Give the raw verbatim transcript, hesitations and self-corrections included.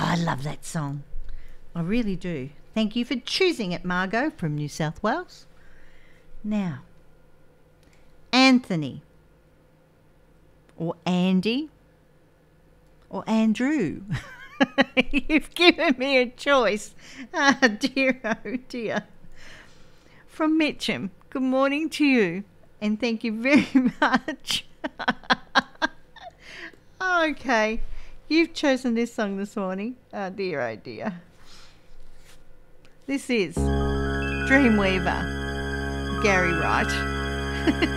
I love that song. I really do. Thank you for choosing it, Margot from New South Wales. Now, Anthony, or Andy, or Andrew. You've given me a choice. Ah, dear, oh dear. From Mitcham, good morning to you, and thank you very much. Okay, you've chosen this song this morning. Oh dear, oh dear. This is Dreamweaver, Gary Wright.